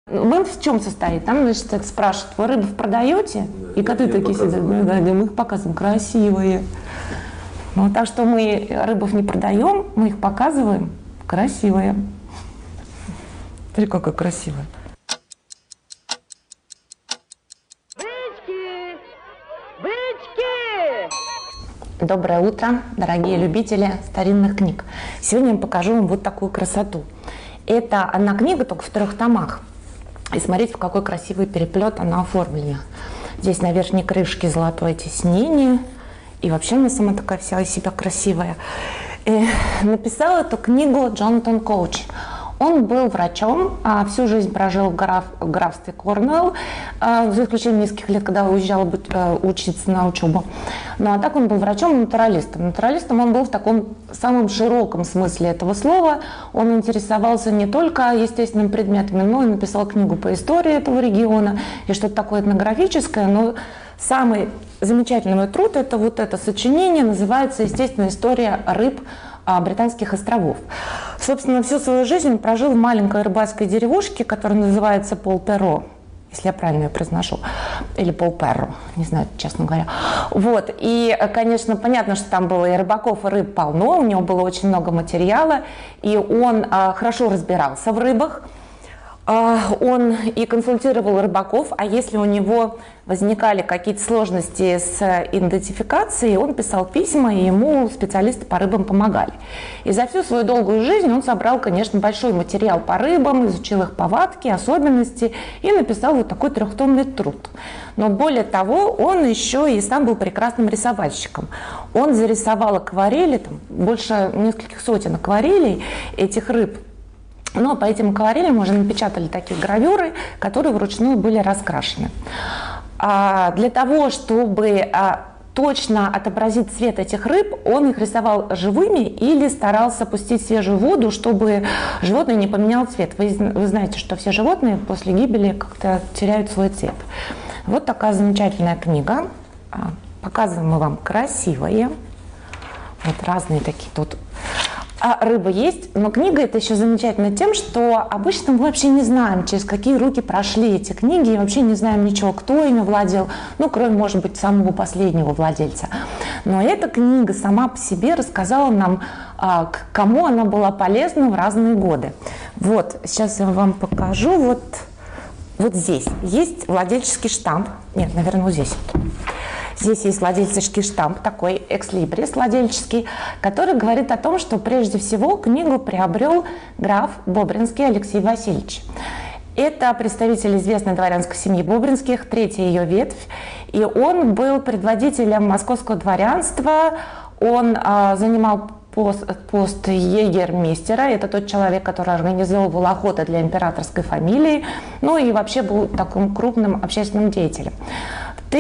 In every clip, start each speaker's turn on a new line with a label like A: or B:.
A: Мы в чем состоит? Там, значит, так спрашивают, вы рыбу продаете? И коты такие сидят, мы их показываем, красивые. Ну, так что мы рыбов не продаем, мы их показываем, красивые. Смотри, какая красивая.
B: Бычки! Бычки!
A: Доброе утро, дорогие любители старинных книг. Сегодня я покажу вам вот такую красоту. Это одна книга, только в 3 томах. И смотрите, в какой красивый переплет она оформлена. Здесь на верхней крышке золотое тиснение. И вообще она сама такая вся из себя красивая. И написал эту книгу Джонатан Коуч. Он был врачом, всю жизнь прожил в графстве Корнуэлл, за исключением нескольких лет, когда уезжал учиться на учебу. Ну а так он был врачом и натуралистом. Натуралистом он был в таком самом широком смысле этого слова. Он интересовался не только естественными предметами, но и написал книгу по истории этого региона и что-то такое этнографическое. Но самый замечательный труд – это вот это сочинение, называется «Естественная история рыб Британских островов». Собственно, всю свою жизнь он прожил в маленькой рыбацкой деревушке, которая называется Пол-Перро, если я правильно ее произношу, или Пол-Перро, не знаю, честно говоря. Вот, и, конечно, понятно, что там было и рыбаков, и рыб полно, у него было очень много материала, и он хорошо разбирался в рыбах. Он и консультировал рыбаков, а если у него возникали какие-то сложности с идентификацией, он писал письма, и ему специалисты по рыбам помогали. И за всю свою долгую жизнь он собрал, конечно, большой материал по рыбам, изучил их повадки, особенности и написал вот такой 3-томный труд. Но более того, он еще и сам был прекрасным рисовальщиком. Он зарисовал акварели, там, больше нескольких сотен акварелей этих рыб. Но по этим акварелям уже напечатали такие гравюры, которые вручную были раскрашены. Для того, чтобы точно отобразить цвет этих рыб, он их рисовал живыми или старался пустить в свежую воду, чтобы животное не поменяло цвет. Вы знаете, что все животные после гибели как-то теряют свой цвет. Вот такая замечательная книга. Показываем мы вам красивые. Вот разные такие тут. Рыба есть, но книга это еще замечательна тем, что обычно мы вообще не знаем, через какие руки прошли эти книги, и вообще не знаем ничего, кто ими владел, ну, кроме, может быть, самого последнего владельца. Но эта книга сама по себе рассказала нам, кому она была полезна в разные годы. Вот, сейчас я вам покажу, вот здесь есть владельческий штамп, нет, наверное, вот здесь вот. Здесь есть владельческий штамп, такой экслибрис владельческий, который говорит о том, что прежде всего книгу приобрел граф Бобринский Алексей Васильевич. Это представитель известной дворянской семьи Бобринских, 3-я ее ветвь, и он был предводителем московского дворянства, он занимал пост егермейстера, это тот человек, который организовывал охоты для императорской фамилии, ну и вообще был таким крупным общественным деятелем. В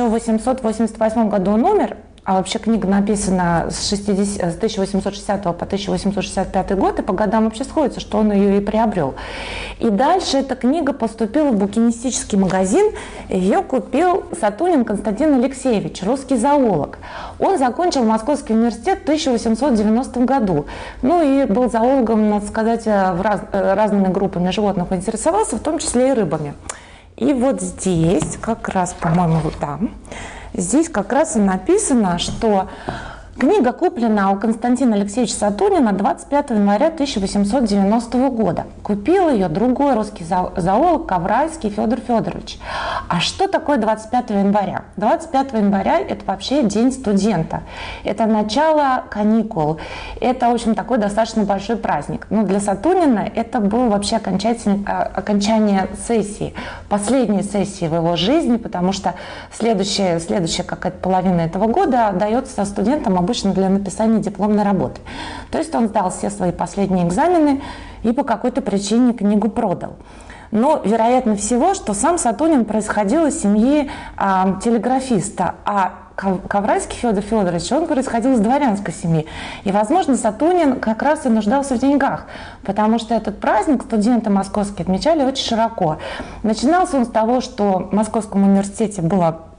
A: 1888 году он умер, а вообще книга написана с 1860 по 1865 год, и по годам вообще сходится, что он ее и приобрел. И дальше эта книга поступила в букинистический магазин, ее купил Сатунин Константин Алексеевич, русский зоолог. Он закончил Московский университет в 1890 году, ну и был зоологом, надо сказать, разными группами животных интересовался, в том числе и рыбами. И вот здесь, как раз, по-моему, вот там, здесь как раз и написано, что книга куплена у Константина Алексеевича Сатунина 25 января 1890 года. Купил ее другой русский зоолог Коврайский Федор Федорович. А что такое 25 января? 25 января – это вообще день студента. Это начало каникул. Это, в общем, такой достаточно большой праздник. Но для Сатунина это было вообще окончание сессии, последней сессии в его жизни, потому что следующая какая-то половина этого года дается студентам обычно для написания дипломной работы. То есть он сдал все свои последние экзамены и по какой-то причине книгу продал. Но вероятно всего, что сам Сатунин происходил из семьи телеграфиста, а Коврайский Федор Федорович, он происходил из дворянской семьи. И, возможно, Сатунин как раз и нуждался в деньгах, потому что этот праздник студенты московские отмечали очень широко. Начинался он с того, что в Московском университете было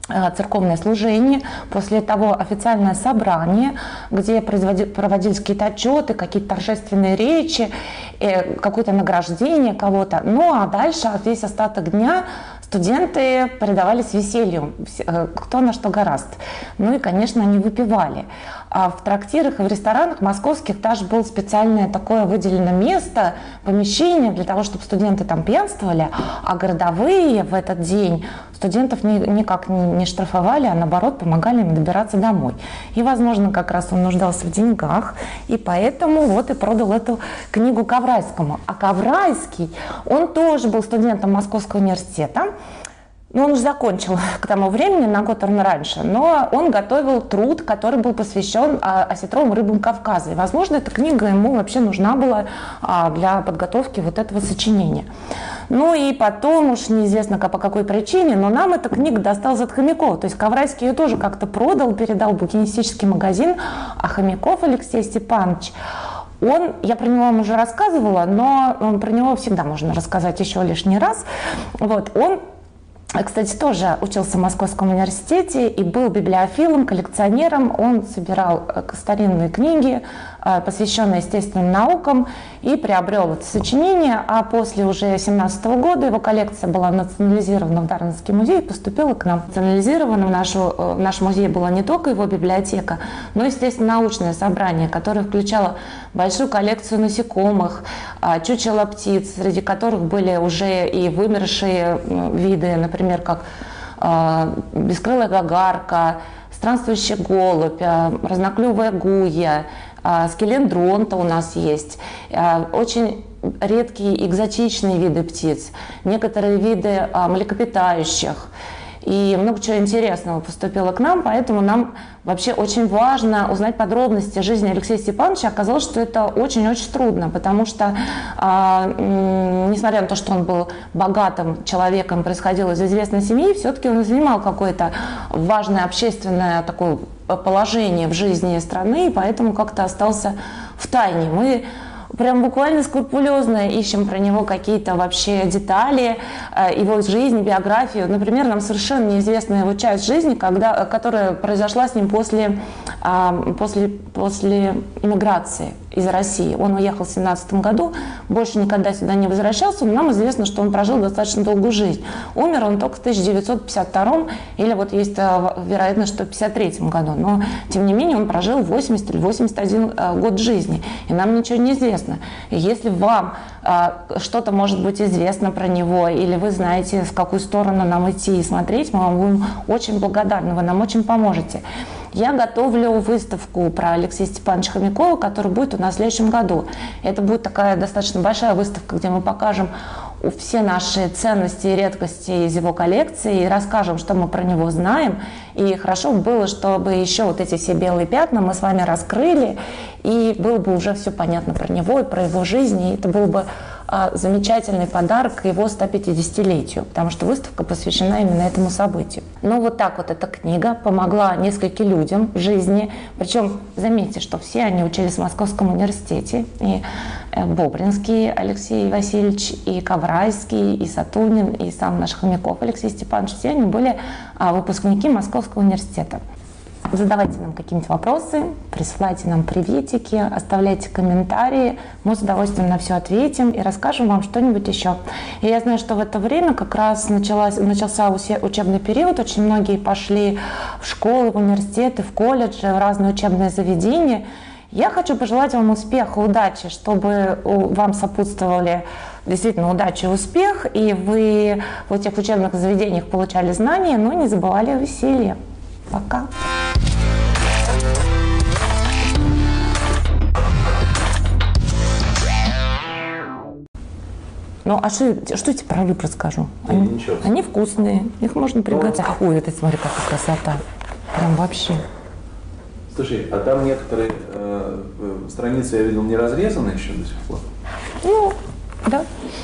A: церковное служение, после того официальное собрание, где проводились какие-то отчеты, какие-то торжественные речи, какое-то награждение кого-то. Ну а дальше весь остаток дня студенты предавались веселью, кто на что горазд. Ну и, конечно, они выпивали. А в трактирах и в ресторанах московских даже было специальное такое выделено место, помещение для того, чтобы студенты там пьянствовали, а городовые в этот день студентов никак не штрафовали, а наоборот помогали им добираться домой. И, возможно, как раз он нуждался в деньгах, и поэтому вот и продал эту книгу Коврайскому. А Коврайский, он тоже был студентом Московского университета. Ну, он уже закончил к тому времени, на год раньше, но он готовил труд, который был посвящен осетровым рыбам Кавказа. И, возможно, эта книга ему вообще нужна была для подготовки вот этого сочинения. Ну и потом, уж неизвестно по какой причине, но нам эта книга досталась от Хомякова. То есть Коврайский ее тоже как-то продал, передал в букинистический магазин, а Хомяков Алексей Степанович, я про него вам уже рассказывала, но про него всегда можно рассказать еще лишний раз. Вот, он, кстати, тоже учился в Московском университете и был библиофилом, коллекционером. Он собирал старинные книги, посвященные естественным наукам, и приобрел это сочинение. А после уже 1917 года его коллекция была национализирована в Дарвинский музей и поступила к нам. Национализирована в наш музей была не только его библиотека, но, естественно, научное собрание, которое включало большую коллекцию насекомых, чучела птиц, среди которых были уже и вымершие виды, например, как бескрылая гагарка, странствующий голубь, разноклювая гуя, скелендронта у нас есть, очень редкие экзотичные виды птиц, некоторые виды млекопитающих. И много чего интересного поступило к нам, поэтому нам вообще очень важно узнать подробности жизни Алексея Степановича. Оказалось, что это очень-очень трудно, потому что, несмотря на то, что он был богатым человеком, происходил из известной семьи, все-таки он занимал какое-то важное общественное такое положение в жизни страны, и поэтому как-то остался в тайне. Мы прям буквально скрупулезно ищем про него какие-то вообще детали, его жизни, биографию. Например, нам совершенно неизвестна его часть жизни, которая произошла с ним после иммиграции из России. Он уехал в 1917 году, больше никогда сюда не возвращался, но нам известно, что он прожил достаточно долгую жизнь. Умер он только в 1952 или вот есть вероятность, что в 1953 году, но тем не менее он прожил 80 или 81 год жизни, и нам ничего не известно. И если вам что-то может быть известно про него, или вы знаете, в какую сторону нам идти и смотреть, мы вам будем очень благодарны, вы нам очень поможете. Я готовлю выставку про Алексея Степановича Хомякова, которая будет у нас в следующем году. Это будет такая достаточно большая выставка, где мы покажем все наши ценности и редкости из его коллекции и расскажем, что мы про него знаем. И хорошо было, чтобы еще вот эти все белые пятна мы с вами раскрыли, и было бы уже все понятно про него и про его жизнь, и это был бы замечательный подарок к его 150-летию, потому что выставка посвящена именно этому событию. Ну вот так вот эта книга помогла нескольким людям в жизни, причем заметьте, что все они учились в Московском университете, и Бобринский Алексей Васильевич, и Коврайский, и Сатунин, и сам наш Хомяков Алексей Степанович, все они были выпускники Московского университета. Задавайте нам какие-нибудь вопросы, присылайте нам приветики, оставляйте комментарии. Мы с удовольствием на все ответим и расскажем вам что-нибудь еще. И я знаю, что в это время как раз начался учебный период. Очень многие пошли в школы, в университеты, в колледжи, в разные учебные заведения. Я хочу пожелать вам успеха, удачи, чтобы вам сопутствовали действительно удача и успех, и вы в этих учебных заведениях получали знания, но не забывали о веселье. Пока. Ну, а что тебе про рыб расскажу? Они вкусные, их можно приготовить. Ой, это смотри, какая красота. Прям вообще.
B: Слушай, а там некоторые страницы, я видел, не разрезаны еще до сих пор?
A: Ну, да.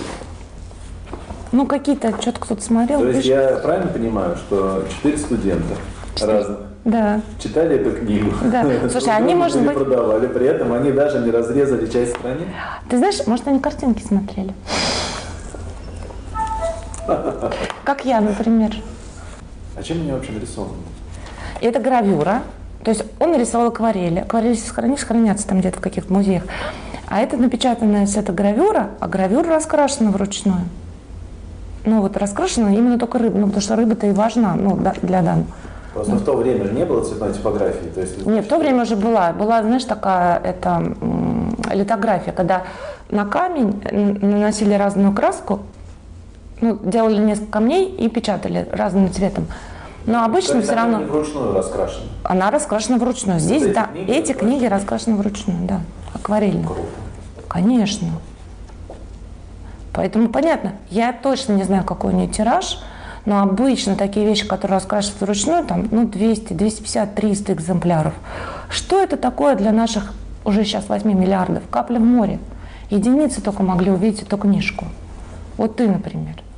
A: Ну, какие-то, что-то кто-то смотрел.
B: То есть я правильно понимаю, что 4 студента разных читали эту книгу?
A: Да. Слушай, они, может быть...
B: продавали, при этом они даже не разрезали часть страниц?
A: Ты знаешь, может, они картинки смотрели? Как я, например.
B: А чем они вообще нарисованы?
A: Это гравюра. То есть он нарисовал акварели. Акварели, если сохранишь, хранятся там где-то в каких-то музеях. А это напечатанная с этой гравюра, а гравюра раскрашена вручную. Ну вот раскрашена именно только рыба, ну потому что рыба-то и важна, ну, для Дан.
B: Просто в то время же не было цветной типографии. То есть...
A: Нет, в то время уже была, знаешь, такая литография, когда на камень наносили разную краску, ну, делали несколько камней и печатали разным цветом. Но обычно все равно...
B: Вручную раскрашена.
A: Она раскрашена вручную. Здесь,
B: эти
A: да,
B: книги
A: эти книги раскрашены вручную, да, акварельно.
B: Круто.
A: Конечно. Поэтому понятно, я точно не знаю, какой у нее тираж, но обычно такие вещи, которые раскрашиваются вручную, там, 200, 250, 300 экземпляров. Что это такое для наших уже сейчас 8 миллиардов? Капля в море. Единицы только могли увидеть эту книжку. Вот ты, например.